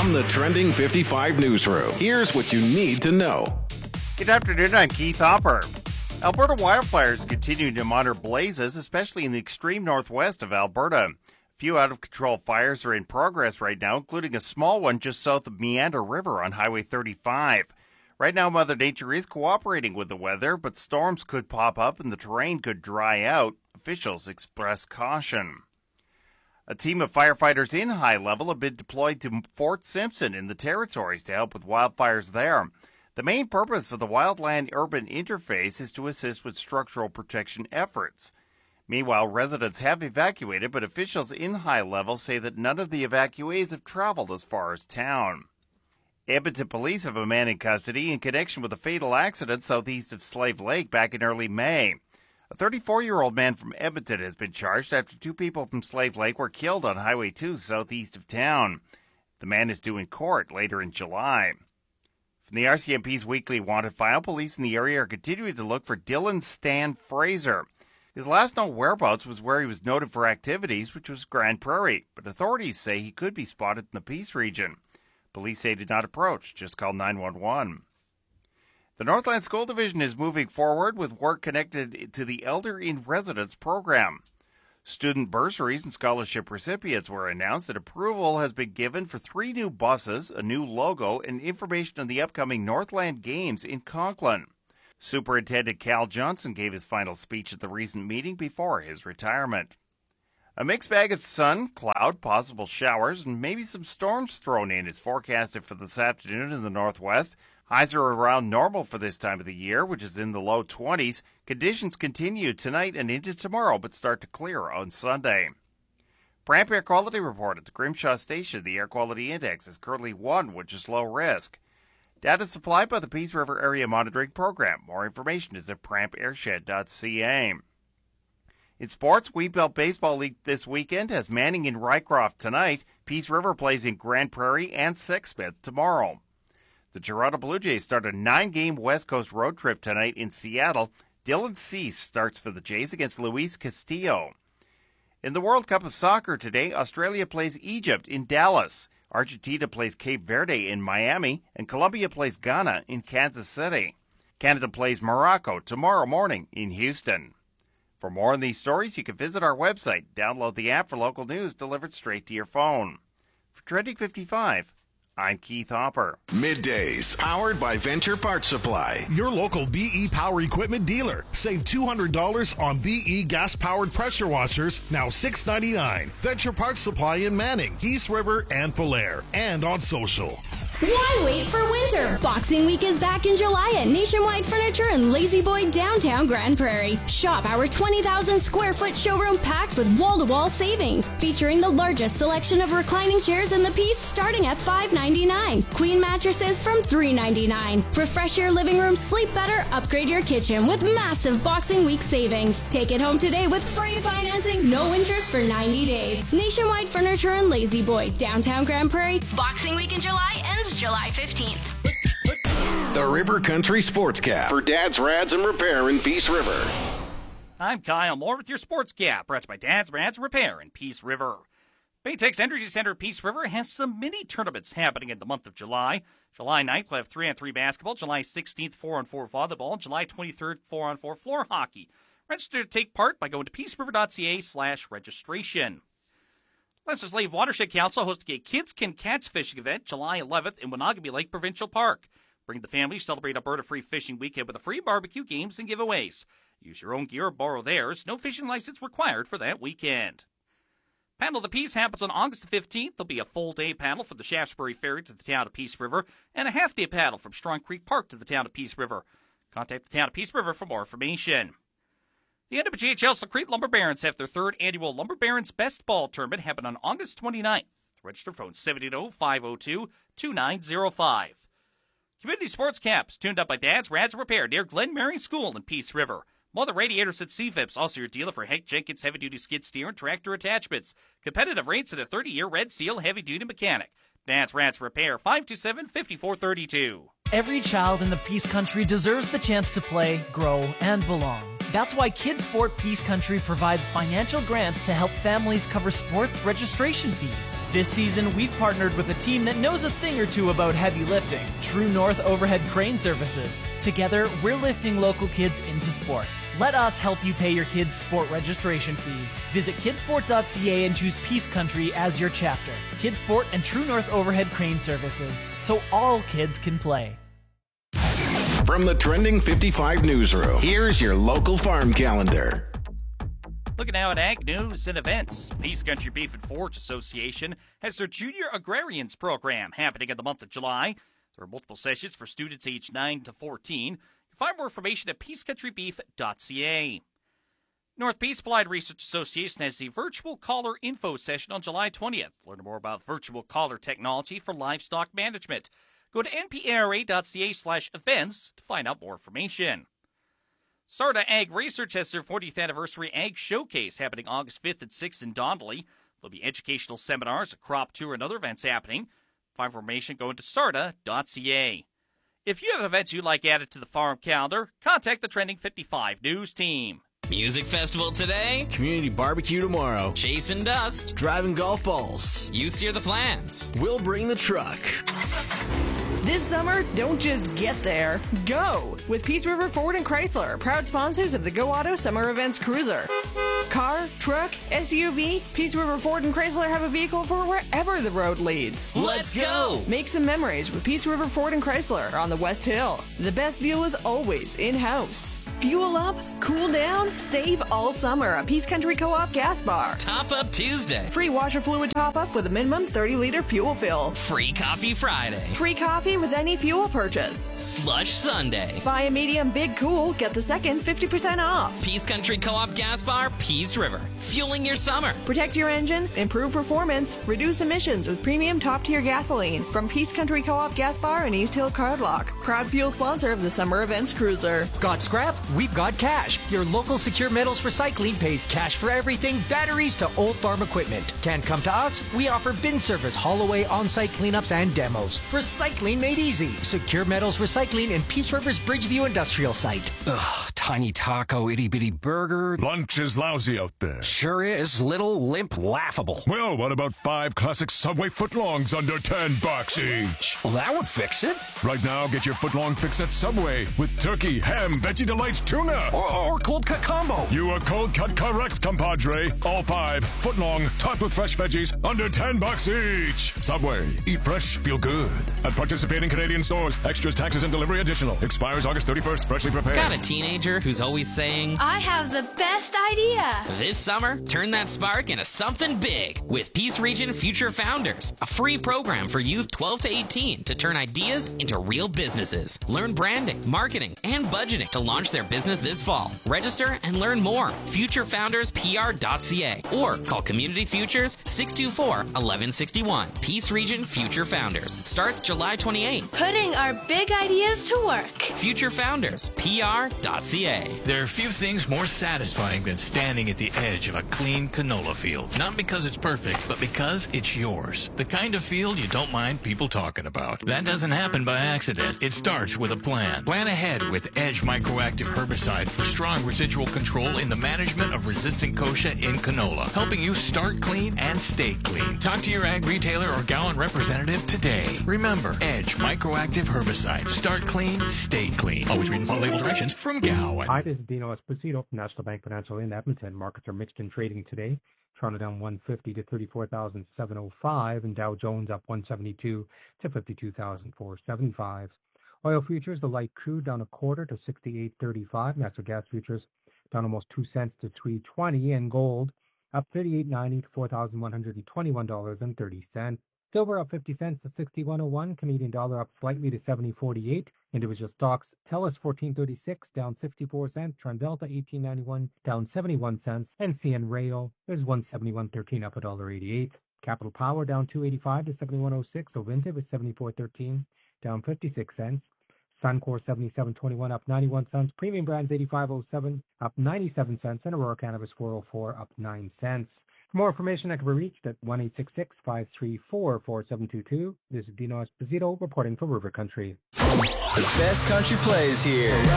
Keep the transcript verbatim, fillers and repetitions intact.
From the Trending fifty-five newsroom, here's what you need to know. Good afternoon, I'm Keith Hopper. Alberta wildfires continue to monitor blazes, especially in the extreme northwest of Alberta. A few out-of-control fires are in progress right now, including a small one just south of Meander River on Highway thirty-five. Right now, Mother Nature is cooperating with the weather, but storms could pop up and the terrain could dry out. Officials express caution. A team of firefighters in High Level have been deployed to Fort Simpson in the Territories to help with wildfires there. The main purpose for the wildland-urban interface is to assist with structural protection efforts. Meanwhile, residents have evacuated, but officials in High Level say that none of the evacuees have traveled as far as town. Edmonton police have a man in custody in connection with a fatal accident southeast of Slave Lake back in early May. A thirty-four-year-old man from Edmonton has been charged after two people from Slave Lake were killed on Highway two southeast of town. The man is due in court later in July. From the R C M P's weekly wanted file, police in the area are continuing to look for Dylan Stan Fraser. His last known whereabouts was where he was noted for activities, which was Grand Prairie, but authorities say he could be spotted in the Peace region. Police say did not approach, just call nine one one. The Northland School Division is moving forward with work connected to the Elder in Residence program. Student bursaries and scholarship recipients were announced, and approval has been given for three new buses, a new logo, and information on the upcoming Northland Games in Conklin. Superintendent Cal Johnson gave his final speech at the recent meeting before his retirement. A mixed bag of sun, cloud, possible showers, and maybe some storms thrown in is forecasted for this afternoon in the northwest. Highs are around normal for this time of the year, which is in the low twenties. Conditions continue tonight and into tomorrow, but start to clear on Sunday. Pramp Air Quality Report at the Grimshaw Station. The Air Quality Index is currently one, which is low risk. Data supplied by the Peace River Area Monitoring Program. More information is at pramp airshed dot c a. In sports, Wheatbelt Baseball League this weekend has Manning in Rycroft tonight. Peace River plays in Grand Prairie and Sexsmith tomorrow. The Toronto Blue Jays start a nine-game West Coast road trip tonight in Seattle. Dylan Cease starts for the Jays against Luis Castillo. In the World Cup of Soccer today, Australia plays Egypt in Dallas. Argentina plays Cape Verde in Miami, and Colombia plays Ghana in Kansas City. Canada plays Morocco tomorrow morning in Houston. For more on these stories, you can visit our website. Download the app for local news delivered straight to your phone. For Trending fifty-five, I'm Keith Hopper. Middays, powered by Venture Parts Supply. Your local B E Power Equipment dealer. Save two hundred dollars on B E gas-powered pressure washers, now six ninety-nine. Venture Parts Supply in Manning, East River, and Falher. And on social. Why wait for winter? Boxing Week is back in July at Nationwide Furniture in Lazy Boy, downtown Grand Prairie. Shop our twenty thousand square foot showroom packed with wall-to-wall savings, featuring the largest selection of reclining chairs in the piece starting at five ninety-nine. Queen mattresses from three ninety-nine. Refresh your living room, sleep better, upgrade your kitchen with massive Boxing Week savings. Take it home today with free financing, no interest for ninety days. Nationwide Furniture in Lazy Boy, downtown Grand Prairie. Boxing Week in July ends July fifteenth. The River Country Sports Cap for Dad's Rads and Repair in Peace River. I'm Kyle Moore with your Sports Cap, brought to you by Dad's Rads and Repair in Peace River. Baytex Energy Center Peace River has some mini tournaments happening in the month of July. July ninth, we'll have three on three basketball. July sixteenth, four on four volleyball. July twenty-third, four on four floor hockey. Register to take part by going to peaceriver.ca slash registration. Lesser Slave Watershed Council hosting a Kids Can Catch fishing event July eleventh in Wanagami Lake Provincial Park. Bring the family, celebrate Alberta Free Fishing Weekend with a free barbecue, games, and giveaways. Use your own gear or borrow theirs. No fishing license required for that weekend. Paddle of the Peace happens on August fifteenth. There'll be a full-day paddle from the Shaftesbury Ferry to the town of Peace River and a half-day paddle from Strong Creek Park to the town of Peace River. Contact the town of Peace River for more information. The N W G H L Secrete Lumber Barons have their third annual Lumber Barons Best Ball Tournament happen on August twenty-ninth. Register phone seven eight zero, five zero two, two nine zero five. Community Sports Caps tuned up by Dad's Rads and Repair near Glen Mary School in Peace River. Mother Radiators at C V IPs, also your dealer for Hank Jenkins heavy-duty skid steer and tractor attachments. Competitive rates and a thirty-year Red Seal heavy-duty mechanic. Dad's Rads Repair, five two seven, five four three two. Every child in the Peace Country deserves the chance to play, grow, and belong. That's why Kids Sport Peace Country provides financial grants to help families cover sports registration fees. This season, we've partnered with a team that knows a thing or two about heavy lifting, True North Overhead Crane Services. Together, we're lifting local kids into sport. Let us help you pay your kids' sport registration fees. Visit kidsport dot c a and choose Peace Country as your chapter. Kids Sport and True North Overhead Crane Services, so all kids can play. From the Trending fifty-five newsroom, here's your local farm calendar. Looking now at ag news and events. Peace Country Beef and Forage Association has their Junior Agrarians program happening in the month of July. There are multiple sessions for students aged nine to fourteen. You can find more information at peace country beef dot c a. North Peace Applied Research Association has the Virtual Collar Info session on July twentieth. Learn more about virtual collar technology for livestock management. Go to n p r a dot c a slash events to find out more information. Sarda Ag Research has their fortieth anniversary Ag Showcase happening August fifth and sixth in Donnelly. There'll be educational seminars, a crop tour, and other events happening. For information, go to sarda dot c a. If you have events you'd like added to the farm calendar, contact the Trending fifty-five News team. Music festival today, community barbecue tomorrow, chasing dust, driving golf balls. You steer the plans. We'll bring the truck. This summer, don't just get there, go! With Peace River Ford and Chrysler, proud sponsors of the Go Auto Summer Events Cruiser. Car, truck, S U V, Peace River Ford and Chrysler have a vehicle for wherever the road leads. Let's go! Make some memories with Peace River Ford and Chrysler on the West Hill. The best deal is always in-house. Fuel up, cool down, save all summer at Peace Country Co-op Gas Bar. Top Up Tuesday. Free washer fluid top-up with a minimum thirty liter fuel fill. Free Coffee Friday. Free coffee with any fuel purchase. Slush Sunday. Buy a medium Big Cool, get the second fifty percent off. Peace Country Co-op Gas Bar, Peace River. Fueling your summer. Protect your engine, improve performance, reduce emissions with premium top-tier gasoline from Peace Country Co-op Gas Bar and East Hill Cardlock. Proud fuel sponsor of the Summer Events Cruiser. Got scrap? We've got cash. Your local Secure Metals Recycling pays cash for everything, batteries to old farm equipment. Can't come to us? We offer bin service, haul away, on-site cleanups, and demos. Recycling made easy. Secure Metals Recycling in Peace River's Bridgeview Industrial Site. Ugh, tiny taco, itty-bitty burger. Lunch is lousy out there. Sure is. Little, limp, laughable. Well, what about five classic Subway footlongs under ten bucks each? Well, that would fix it. Right now, get your footlong fix at Subway with turkey, ham, Veggie Delights, tuna. Or, or cold cut combo. You are cold cut correct, compadre. All five, footlong, topped with fresh veggies, under ten bucks each. Subway, eat fresh, feel good. At participating Canadian stores, extras, taxes, and delivery additional. Expires August thirty-first, freshly prepared. Got a teenager who's always saying, I have the best idea. This summer, turn that spark into something big with Peace Region Future Founders, a free program for youth twelve to eighteen to turn ideas into real businesses. Learn branding, marketing, and budgeting to launch their business this fall. Register and learn more. future founders p r dot c a or call Community Futures six two four, one one six one. Peace Region Future Founders starts July twenty-eighth. Putting our big ideas to work. Future Founders p r dot c a. There are few things more satisfying than standing at the edge of a clean canola field. Not because it's perfect, but because it's yours. The kind of field you don't mind people talking about. That doesn't happen by accident. It starts with a plan. Plan ahead with Edge Microactive Herbicide for strong residual control in the management of resistant kochia in canola, helping you start clean and stay clean. Talk to your ag retailer or Gowan representative today. Remember, Edge Microactive Herbicide. Start clean, stay clean. Always read and follow label directions from Gowan. Hi, this is Dino Esposito from National Bank Financial in Edmonton. Markets are mixed in trading today. Toronto down one fifty to thirty-four thousand seven hundred five, and Dow Jones up one seventy-two to fifty-two thousand four hundred seventy-five. Oil futures, the light crude down a quarter to sixty-eight thirty-five. Natural gas futures down almost two cents to three twenty, and gold up thirty-eight ninety to four thousand one hundred twenty-one dollars and thirty cents. Silver up fifty cents to sixty-one oh one. Canadian dollar up slightly to seventy forty-eight. Individual stocks, TELUS fourteen thirty-six down sixty-four cents. TransDelta eighteen ninety-one down seventy-one cents. And C N Rail is one seventy-one thirteen up one dollar eighty-eight. Capital Power down two eighty-five to seventy-one oh six. Ovintiv is seventy-four thirteen down fifty-six cents. Suncor seventy-seven twenty-one up ninety-one cents. Premium Brands eighty-five oh seven up ninety-seven cents. And Aurora Cannabis four oh four up nine cents. For more information, I can be reached at one eight six six, five three four, four seven two two. This is Dino Esposito reporting for River Country. The best country plays here.